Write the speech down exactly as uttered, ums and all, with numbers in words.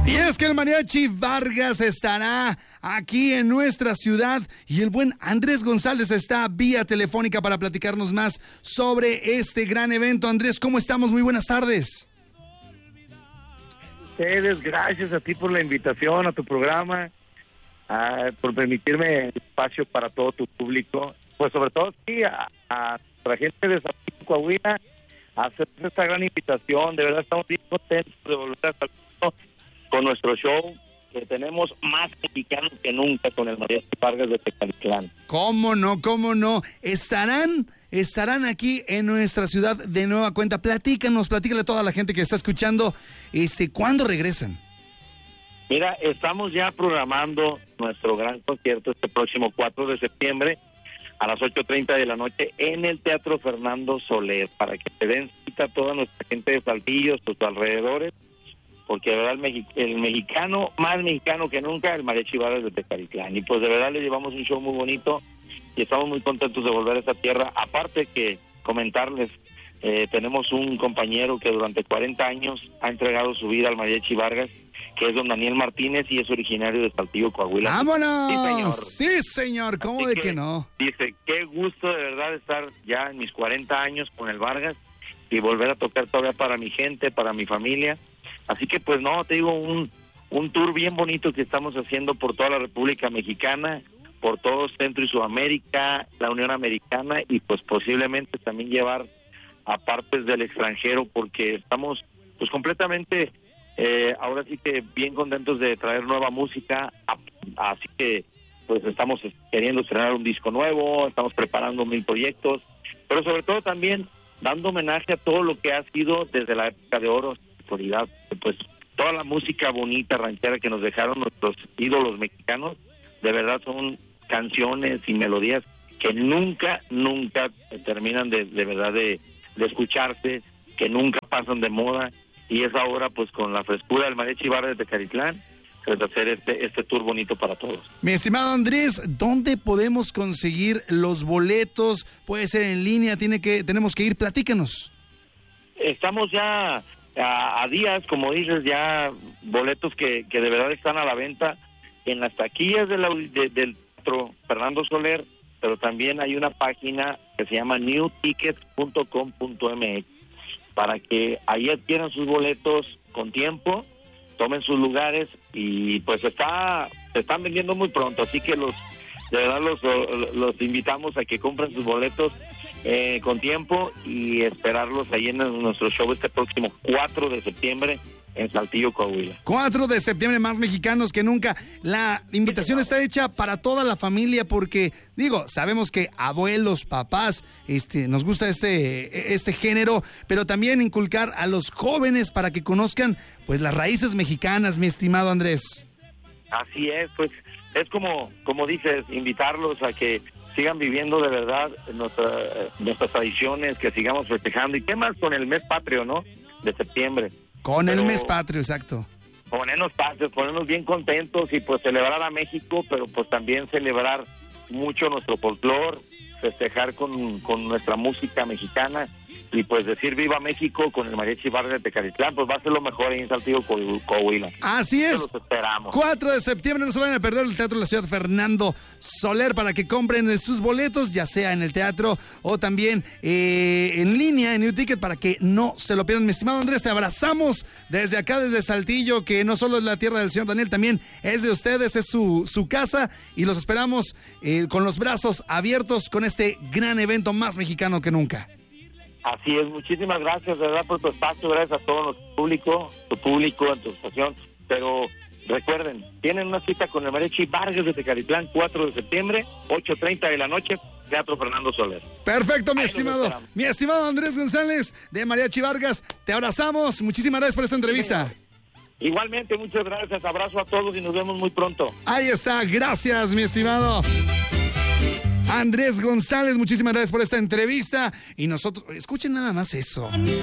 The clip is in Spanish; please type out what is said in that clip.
Y es que el Mariachi Vargas estará aquí en nuestra ciudad y el buen Andrés González está vía telefónica para platicarnos más sobre este gran evento. Andrés, ¿cómo estamos? Muy buenas tardes. Ustedes, gracias a ti por la invitación a tu programa, uh, por permitirme el espacio para todo tu público, pues sobre todo sí, a, a la gente de Saltillo, Coahuila, a hacer esta gran invitación. De verdad estamos bien contentos de volver a estar con nuestro show, que tenemos más mexicanos que nunca con el Mariachi Vargas de Tecalitlán. ¿Cómo no? ¿Cómo no? Estarán... Estarán aquí en nuestra ciudad de nueva cuenta. Platícanos, platícale a toda la gente que está escuchando, este, ¿cuándo regresan? Mira, estamos ya programando nuestro gran concierto este próximo cuatro de septiembre a las ocho treinta de la noche en el Teatro Fernando Soler, para que te den cita a toda nuestra gente de Saltillo, sus alrededores, porque de verdad el, mexi- el mexicano, más mexicano que nunca, el Mariachi Vargas de Tecalitlán. Y pues de verdad le llevamos un show muy bonito y estamos muy contentos de volver a esta tierra. Aparte que comentarles, eh, tenemos un compañero que durante cuarenta años ha entregado su vida al Mariachi Vargas, que es don Daniel Martínez y es originario de Saltillo, Coahuila. ¡Vámonos! Sí, señor. Sí, señor. ¿Cómo Así de que, que no? Dice, qué gusto de verdad estar ya en mis cuarenta años con el Vargas y volver a tocar todavía para mi gente, para mi familia. Así que pues no, te digo, un, un tour bien bonito que estamos haciendo por toda la República Mexicana, por todo Centro y Sudamérica, la Unión Americana, y pues posiblemente también llevar a partes del extranjero, porque estamos pues completamente, eh, ahora sí que bien contentos de traer nueva música, así que pues estamos queriendo estrenar un disco nuevo, estamos preparando mil proyectos, pero sobre todo también dando homenaje a todo lo que ha sido desde la época de oro, actualidad, pues toda la música bonita, ranchera que nos dejaron nuestros ídolos mexicanos. De verdad son canciones y melodías que nunca, nunca terminan de, de verdad de, de escucharse, que nunca pasan de moda, y es ahora pues con la frescura del Mariachi Vargas de Tecalitlán, pues hacer este, este tour bonito para todos. Mi estimado Andrés, ¿dónde podemos conseguir los boletos? Puede ser en línea, tiene que, tenemos que ir, platícanos. Estamos ya a, a días, como dices, ya boletos que, que de verdad están a la venta en las taquillas de la, de, del Teatro Fernando Soler, pero también hay una página que se llama new tickets punto com punto m x para que ahí adquieran sus boletos con tiempo, tomen sus lugares y pues está se están vendiendo muy pronto, así que los de verdad los, los invitamos a que compren sus boletos eh, con tiempo y esperarlos ahí en nuestro show este próximo cuatro de septiembre en Saltillo, Coahuila. cuatro de septiembre, más mexicanos que nunca. La invitación está hecha para toda la familia porque, digo, sabemos que abuelos, papás, este, nos gusta este, este género, pero también inculcar a los jóvenes para que conozcan, pues, las raíces mexicanas, mi estimado Andrés. Así es, pues, es como, como dices, invitarlos a que sigan viviendo de verdad nuestra, nuestras tradiciones, que sigamos festejando. ¿Y qué más con el mes patrio, no? De septiembre. Con pero el mes patrio, exacto. Ponernos patrios, ponernos bien contentos y pues celebrar a México, pero pues también celebrar mucho nuestro folclor, festejar con, con nuestra música mexicana y pues decir viva México con el Mariachi Vargas de Tecalitlán, pues va a ser lo mejor ahí en Saltillo, Coahuila. Así es. Los esperamos. cuatro de septiembre, no se vayan a perder el Teatro de la Ciudad Fernando Soler para que compren sus boletos, ya sea en el teatro o también eh, en línea, en New Ticket, para que no se lo pierdan. Mi estimado Andrés, te abrazamos desde acá, desde Saltillo, que no solo es la tierra del señor Daniel, también es de ustedes, es su, su casa, y los esperamos eh, con los brazos abiertos con este gran evento más mexicano que nunca. Así es, muchísimas gracias, de verdad, por tu espacio, gracias a todo nuestro público, tu público, en tu estación, pero recuerden, tienen una cita con el Mariachi Vargas de Tecalitlán, cuatro de septiembre, ocho treinta de la noche, Teatro Fernando Soler. Perfecto, mi Ahí estimado, mi estimado Andrés González de Mariachi Vargas, te abrazamos, muchísimas gracias por esta entrevista. Sí, igualmente, muchas gracias, abrazo a todos y nos vemos muy pronto. Ahí está, gracias, mi estimado Andrés González, muchísimas gracias por esta entrevista. Y nosotros, escuchen nada más eso.